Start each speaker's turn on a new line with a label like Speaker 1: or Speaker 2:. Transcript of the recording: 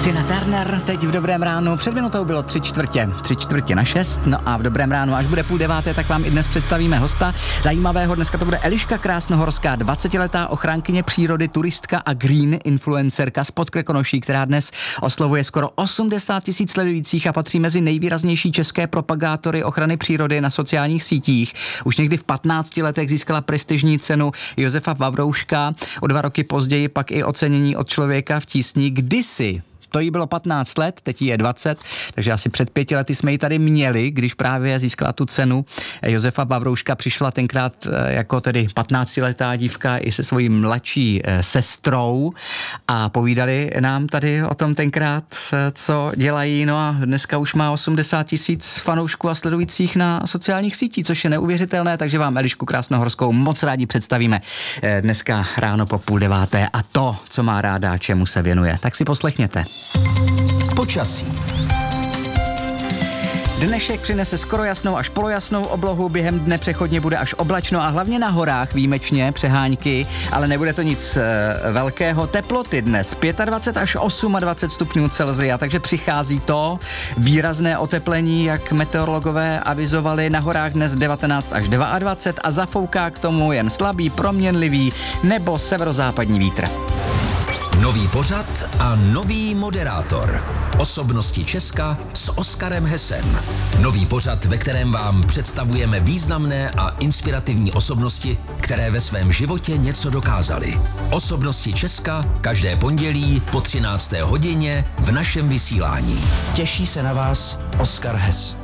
Speaker 1: Tina Turner teď v Dobrém ránu, před minutou bylo 3:45, no a v Dobrém ránu, až bude 8:30, tak vám i dnes představíme hosta zajímavého. Dneska to bude Eliška Krásnohorská, 20letá ochránkyně přírody, turistka a green influencerka z Podkrkonoší, která dnes oslovuje skoro 80 000 sledujících a patří mezi nejvýraznější české propagátory ochrany přírody na sociálních sítích. Už někdy v 15 letech získala prestižní cenu Josefa Vavrouška, o 2 roky později pak i ocenění od Člověka v tísni. Kdysi to jí bylo 15 let, teď jí je 20, takže asi před 5 lety jsme ji tady měli, když právě získala tu cenu. Josefa Vavrouška přišla tenkrát jako tedy 15letá dívka i se svojí mladší sestrou a povídali nám tady o tom tenkrát, co dělají. No a dneska už má 80 000 fanoušků a sledujících na sociálních sítích, což je neuvěřitelné, takže vám Elišku Krásnohorskou moc rádi představíme dneska ráno po 8:30 a to, co má ráda a čemu se věnuje. Tak si poslechněte.
Speaker 2: Počasí.
Speaker 1: Dnešek přinese skoro jasnou až polojasnou oblohu, během dne přechodně bude až oblačno a hlavně na horách výjimečně přehánky, ale nebude to nic velkého. Teploty dnes 25 až 28 stupňů Celsia, takže přichází to výrazné oteplení, jak meteorologové avizovali. Na horách dnes 19 až 22 a zafouká k tomu jen slabý, proměnlivý nebo severozápadní vítr.
Speaker 2: Nový pořad a nový moderátor. Osobnosti Česka s Oskarem Hesem. Nový pořad, ve kterém vám představujeme významné a inspirativní osobnosti, které ve svém životě něco dokázaly. Osobnosti Česka každé pondělí po 13. hodině v našem vysílání.
Speaker 3: Těší se na vás Oskar Hes.